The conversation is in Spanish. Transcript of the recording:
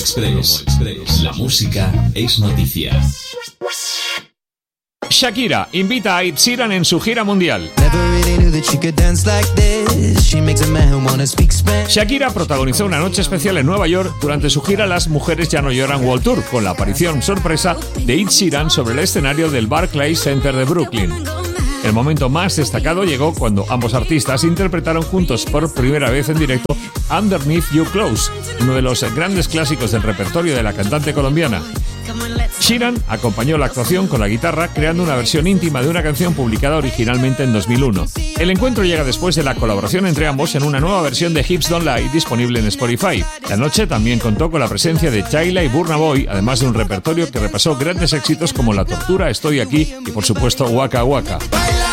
Express. La música es noticia. Shakira invita a Ed Sheeran en su gira mundial. Shakira protagonizó una noche especial en Nueva York durante su gira Las Mujeres Ya No Lloran World Tour, con la aparición sorpresa de Ed Sheeran sobre el escenario del Barclays Center de Brooklyn. El momento más destacado llegó cuando ambos artistas interpretaron juntos por primera vez en directo Underneath Your Clothes, uno de los grandes clásicos del repertorio de la cantante colombiana. Sheeran acompañó la actuación con la guitarra, creando una versión íntima de una canción publicada originalmente en 2001. El encuentro llega después de la colaboración entre ambos en una nueva versión de Hips Don't Lie disponible en Spotify. La noche también contó con la presencia de Tyla y Burna Boy, además de un repertorio que repasó grandes éxitos como La Tortura, Estoy Aquí y por supuesto Waka Waka.